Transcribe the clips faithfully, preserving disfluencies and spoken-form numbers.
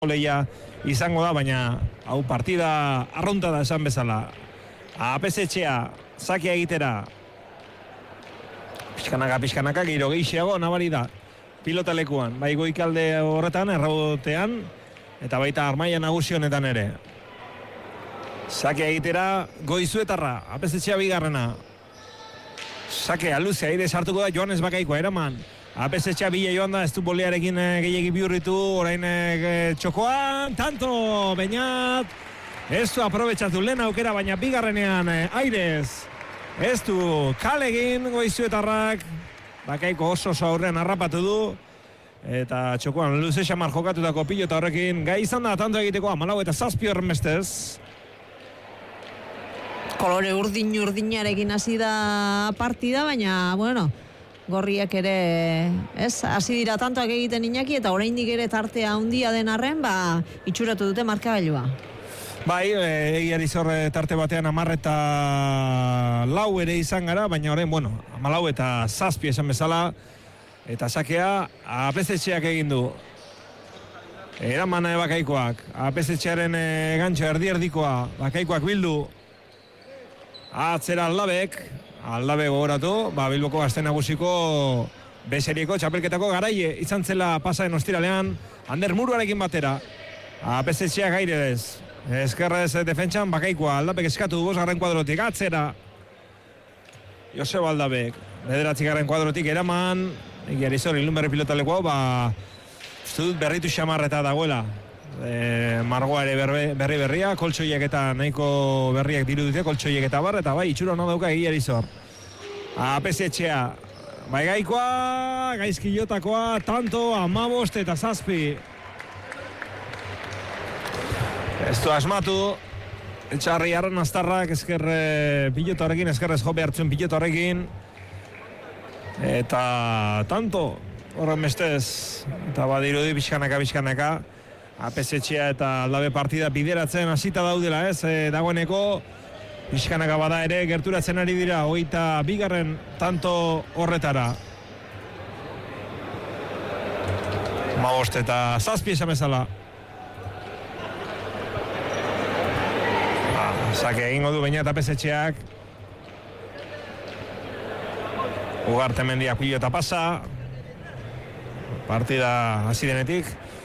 leia izango da, baina hau partida arrunta da esan bezala. Apesetxea, sakia egitera. Pixkanaka, pixkanaka, giro gehiago, nabari da. Pilota lekuan, bai goikalde horretan, errabotean, eta baita armaia nagusi honetan ere. Sakia egitera, Goizuetarra, Apesetxea bigarrena. Sakea, luzea, aire sartuko da, Joanes Bakaikoa, eraman. Apesetxea bila joan da, ez du bolearekin gehiagi bihurritu, orain e, txokoan, tanto, Beñat, ez du aprobetxatu lehen aukera, baina bigarrenean e, airez, ez du kalegin Goizuetarrak, Bakaiko oso oso aurrean harrapatu du, eta txokoan luze xamar jokatutako pilota horrekin, gai izan da tanto egiteko, amalau eta zazpi horrenbestez. Kolore urdin-urdinarekin hasi da partida, baina, bueno, gorriak ere, ez, hasi dira tantoak egiten Iñaki, eta oraindik ere tartea handia den arren, ba, itxuratu dute markagailua. Bai, egiari zorre tarte batean hamar eta lau ere izan gara, baina orain, bueno, hamalau eta zazpi esan bezala, eta sakea Apesetxeak egin du. Eraman Bakaikoak, Apesetxearen e, gantxo erdi-erdikoa, Bakaikoak bildu, atzera Aldabek, Aldabe gogoratu, ba, Bilboko Gazte Nagusiko beserieko txapelketako garaie izan zela pasaren ostiralean, Ander Muruarekin batera, Apesetxeak airez, eskerrez defentsan Bakaikoa, Aldabek eskatu du bosgarren kuadrotik, atzera, Joseba Aldabek, bederatzi garren kuadrotik eraman, egiari zori, ilun berri pilotalekoa, ba, uste dut berritu xamarreta dagoela, e, margoa ere berri, berri berria, koltsoiek eta nahiko berriak diru dute, koltsoiek eta bar, eta bai, itxura hona dauka egiari zor. Apesetxea, bai gaikoa, gaizkilotakoa, tanto, amabost eta zazpi. Ez du asmatu, etxarri arren aztarrak, ezker pilota horrekin, ezkerrez jope hartzen pilota horrekin, eta tanto, horren bestez, eta badirudi pixkanaka, pixkanaka, Apesetxea eta Aldabe partida bideratzen hasita daudela, ez, e, dagoeneko, pixkanaka bada ere, gerturatzen ari dira, hogeita bigarren tanto horretara. Mabost eta zazpi esan bezala. Sake egingo du Beñat Apesetxeak. Ugarte mendiak pilota pasa. Partida hasi denetik.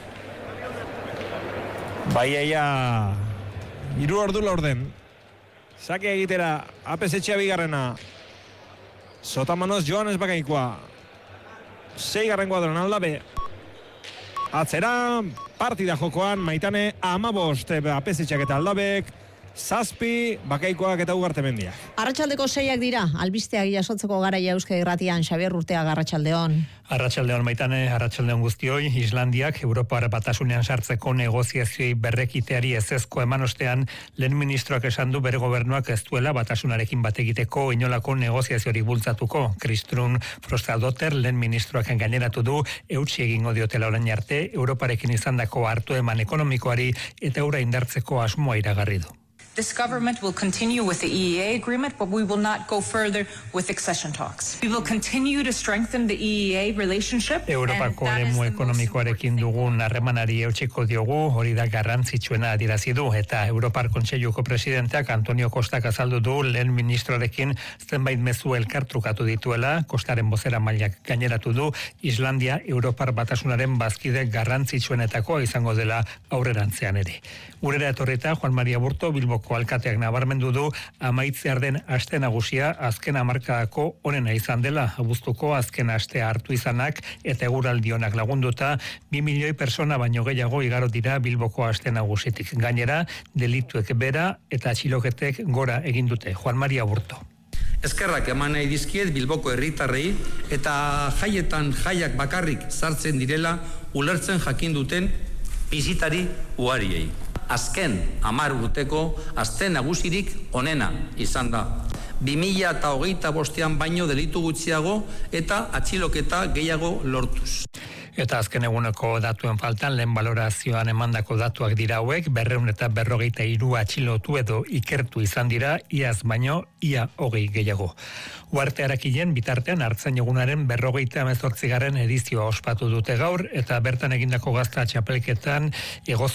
Baiaia hiru ordu laurden. Sake egitera Apesetxea bigarrena. Sotamanoz Joanes Bakaikoa. Seigarren kuadron Aldabe. Atzera, partida jokoan, Maitane amabost, Apesetxeak eta Aldabek. Zazpi, Bakaikoak eta Ugarte mendiak. Arratsaldeko seiak dira, albisteak jasotzeko garaia Euskadi Irratian, Xabier Urteaga, arratsaldeon. Arratsaldeon Maitane, arratsaldeon guztioi, Islandiak Europar Batasunean sartzeko negoziazioi berrekiteari ezezko eman ostean, lehen ministroak esan du bere gobernuak ez duela batasunarekin bat egiteko inolako negoziaziorik bultzatuko. Kristrun Frostadottir lehen ministroak gaineratu du eutsi egingo diotela orain arte Europarekin izandako hartu eman ekonomikoari eta eura indartzeko asmoa iragarri du. This government will continue with the E E A agreement, but we will not go further with accession talks. We will continue to strengthen the E E A relationship. Europako eremu ekonomikoarekin dugun harremanari eutsiko diogu, hori da garrantzitsuena adierazi du, eta Europar Kontseiluko presidenteak Antonio Costak azaldu du lehen ministroarekin zenbait mezu elkartrukatu dituela, Costaren bozera mailak gaineratu du, Islandia Europar Batasunaren bazkide garrantzitsuenetako izango dela aurrerantzean ere. Urera etorrita, Juan Maria Burto, Bilboko alkateak nabarmendu du amaitzear den aste nagusia azken hamarkadako onena izan dela, abuztuko azken astea hartu izanak eta eguraldionak lagunduta bi milioi persona baino gehiago igaro dira Bilboko aste nagusitik. Gainera, delituek bera eta atxiloketek gora egin dute. Juan Maria Burto. Eskerrak eman nahi dizkiet Bilboko herritarrei eta jaietan jaiak bakarrik sartzen direla ulertzen jakin duten bizitari ugariei. Azken hamar urteko aste nagusirik onena izan da. bi mila hogeita bostean baino delitu gutxiago eta atxiloketa gehiago lortuz. Eta azken eguneko datuen faltan, lehen balorazioan emandako datuak dira hauek, berreun eta berrogeita hiru atxilotu edo ikertu izan dira, iaz baino, ia hogei gehiago. Uarte Arakilen bitartean hartzen egunaren berrogeita hemezortzigarren edizioa ospatu dute gaur, eta bertan egindako gazta txapelketan,